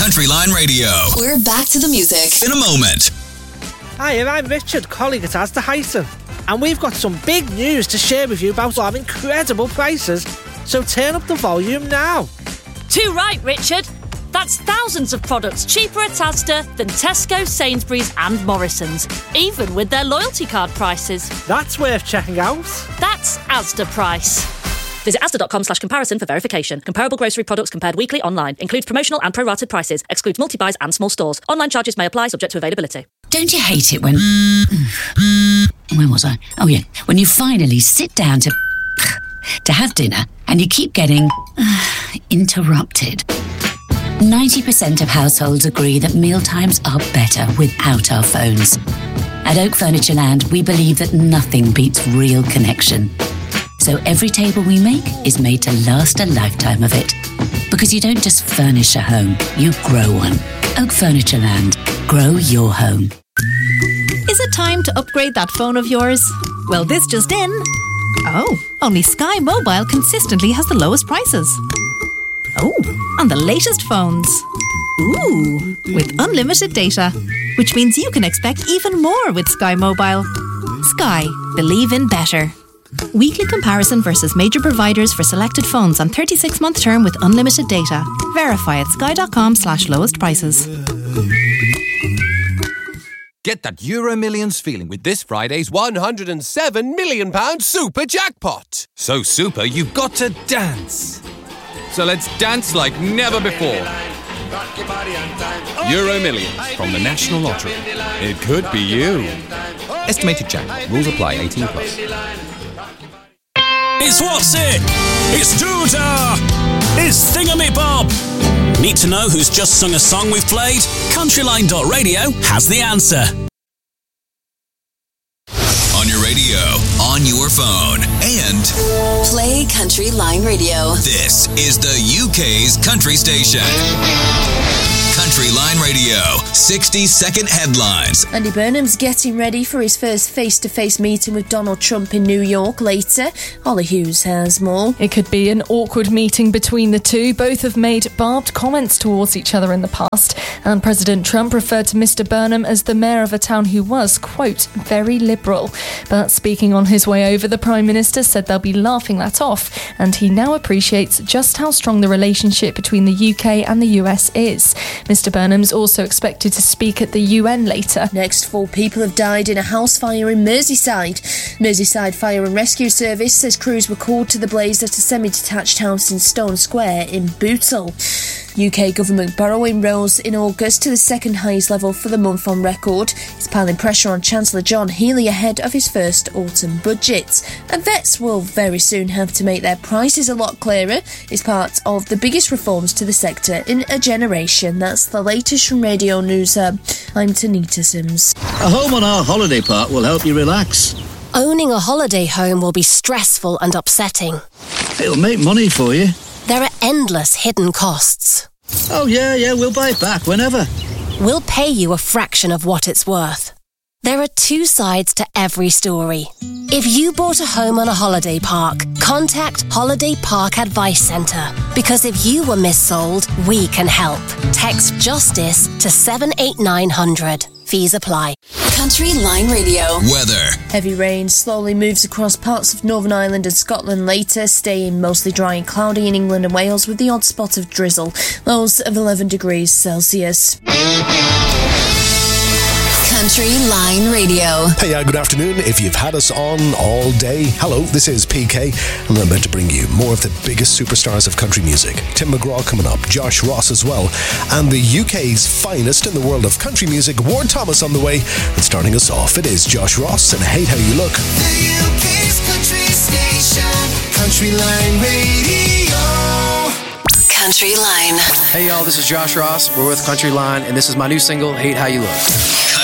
Country Line Radio. We're back to the music In a moment. Hi, I'm Richard, colleague at Asda Hyson, and we've got some big news to share with you about our incredible prices, so turn up the volume now. Too right, Richard. That's thousands of products cheaper at Asda than Tesco, Sainsbury's and Morrison's, even with their loyalty card prices. That's worth checking out. That's Asda Price. Visit asda.com/comparison for verification. Comparable grocery products compared weekly online. Includes promotional and prorated prices. Excludes multi-buys and small stores. Online charges may apply, subject to availability. Don't you hate it when... Where was I? Oh, yeah. When you finally sit down to have dinner and you keep getting interrupted. 90% of households agree that mealtimes are better without our phones. At Oak Furniture Land, we believe that nothing beats real connection. So every table we make is made to last a lifetime of it. Because you don't just furnish a home, you grow one. Oak Furniture Land. Grow your home. Is it time to upgrade that phone of yours? Well, this just in. Oh, only Sky Mobile consistently has the lowest prices. Oh, on the latest phones. Ooh, with unlimited data, which means you can expect even more with Sky Mobile. Sky, believe in better. Weekly comparison versus major providers for selected phones on 36-month term with unlimited data. Verify at sky.com/lowest prices. Get that Euro Millions feeling with this Friday's £107 million super jackpot. So super, you've got to dance. So let's dance like never before. Euro Millions from the National Lottery. It could be you. Estimated jackpot. Rules apply. 18 plus. It's What's It? It's Doodah! It's Thingamabob! Need to know who's just sung a song we've played? Countryline.radio has the answer. On your radio, on your phone, and Play Country Line Radio. this is the UK's country station. Country Line Radio, 60-second headlines. Andy Burnham's getting ready for his first face-to-face meeting with Donald Trump in New York later. Holly Hughes has more. It could be an awkward meeting between the two. Both have made barbed comments towards each other in the past, and President Trump referred to Mr. Burnham as the mayor of a town who was, quote, very liberal. But speaking on his way over, the Prime Minister said they'll be laughing that off, and he now appreciates just how strong the relationship between the UK and the US is. Mr. Burnham's also expected to speak at the UN later. Next, 4 people have died in a house fire in Merseyside. Merseyside Fire and Rescue Service says crews were called to the blaze at a semi-detached house in Stone Square in Bootle. UK government borrowing rose in August to the second highest level for the month on record. It's piling pressure on Chancellor John Healey ahead of his first autumn budget. And vets will very soon have to make their prices a lot clearer. It's part of the biggest reforms to the sector in a generation. That's the latest from Radio News Hub. I'm Tanita Sims. A home on our holiday park will help you relax. Owning a holiday home will be stressful and upsetting. It'll make money for you. There are endless hidden costs. Oh, yeah, we'll buy it back whenever. We'll pay you a fraction of what it's worth. There are 2 sides to every story. If you bought a home on a holiday park, contact Holiday Park Advice Centre. Because if you were missold, we can help. Text JUSTICE to 78900. Fees apply. Country Line Radio. Weather. Heavy rain slowly moves across parts of Northern Ireland and Scotland later, staying mostly dry and cloudy in England and Wales with the odd spot of drizzle. Lows of 11 degrees Celsius. Country Line Radio. Hey, good afternoon. If you've had us on all day, hello, this is PK, and I'm about to bring you more of the biggest superstars of country music. Tim McGraw coming up, Josh Ross as well, and the UK's finest in the world of country music, Ward Thomas on the way. And starting us off, it is Josh Ross and Hate How You Look. The UK's country station, Country Line Radio. Country Line. Hey y'all, this is Josh Ross. We're with Country Line, and this is my new single, Hate How You Look.